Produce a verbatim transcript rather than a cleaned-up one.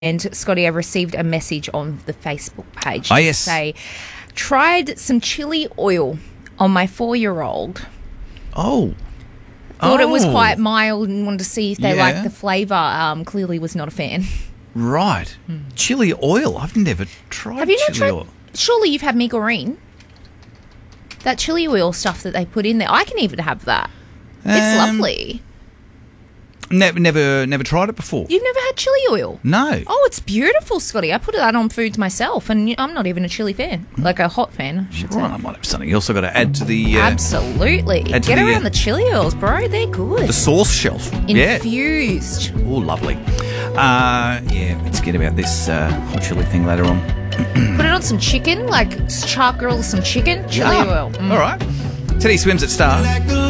And Scotty, I received a message on the Facebook page Oh, to yes. say, tried some chili oil on my four-year-old. Oh. Thought oh. it was quite mild and wanted to see if they Yeah. liked the flavour. Um, clearly was not a fan. Right. Chili oil. I've never tried Have you not chili tried? oil. Surely you've had Migorine. That chili oil stuff that they put in there. I can even have that. It's Um, lovely. Never, never, never tried it before. You've never had chili oil? No. Oh, it's beautiful, Scotty. I put that on foods myself, and I'm not even a chili fan. Like a hot fan, I should say. Right, I might have something else I've got to add to the uh, Absolutely. add to Get the, around uh, the chili oils, bro. They're good. the sauce shelf. Yeah. Infused. Oh, lovely. Uh, yeah, let's get about this uh, hot chili thing later on. Put it on some chicken, like char grill some chicken, chili Yum. oil. Mm. All right. Teddy Swims at Star.